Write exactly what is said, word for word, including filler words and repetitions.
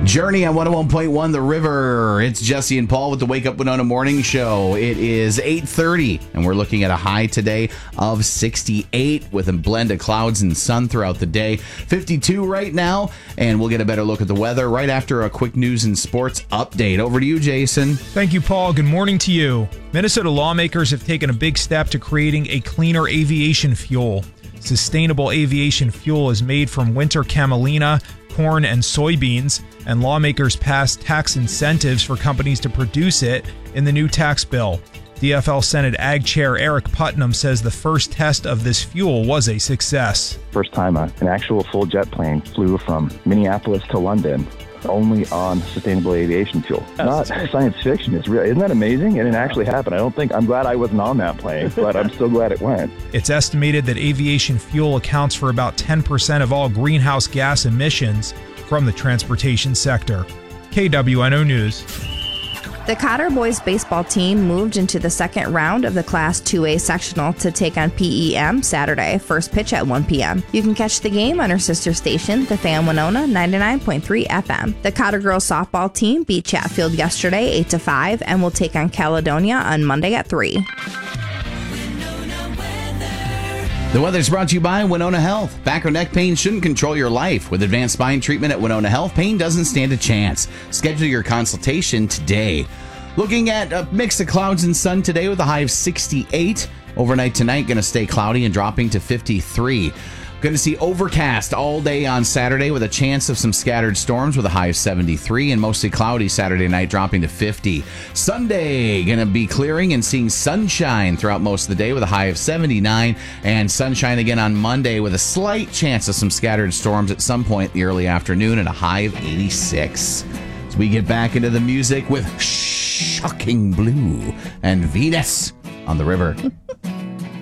Journey on one oh one point one The River. It's Jesse and Paul with the Wake Up Winona Morning Show. It is eight thirty, and we're looking at a high today of sixty-eight with a blend of clouds and sun throughout the day. fifty-two right now, and we'll get a better look at the weather right after a quick news and sports update. Over to you, Jason. Thank you, Paul. Good morning to you. Minnesota lawmakers have taken a big step to creating a cleaner aviation fuel. Sustainable aviation fuel is made from winter camelina, corn, and soybeans, and lawmakers passed tax incentives for companies to produce it in the new tax bill. D F L Senate Ag Chair Eric Putnam says the first test of this fuel was a success. First time a, an actual full jet plane flew from Minneapolis to London only on sustainable aviation fuel. Not science fiction. It's real. Isn't that amazing? And it actually happened. I don't think, I'm glad I wasn't on that plane, but I'm still glad it went. It's estimated that aviation fuel accounts for about ten percent of all greenhouse gas emissions from the transportation sector. K W N O News. The Cotter boys baseball team moved into the second round of the Class two A sectional to take on P E M Saturday, first pitch at one p.m. You can catch the game on our sister station, The Fan Winona ninety-nine point three F M. The Cotter girls softball team beat Chatfield yesterday eight to five and will take on Caledonia on Monday at three. The weather's brought to you by Winona Health. Back or neck pain shouldn't control your life. With advanced spine treatment at Winona Health, pain doesn't stand a chance. Schedule your consultation today. Looking at a mix of clouds and sun today with a high of sixty-eight. Overnight tonight, going to stay cloudy and dropping to fifty-three. Going to see overcast all day on Saturday with a chance of some scattered storms with a high of seventy-three, and mostly cloudy Saturday night dropping to fifty. Sunday going to be clearing and seeing sunshine throughout most of the day with a high of seventy-nine, and sunshine again on Monday with a slight chance of some scattered storms at some point in the early afternoon and a high of eighty-six. As we get back into the music with Shocking Blue and Venus on the River.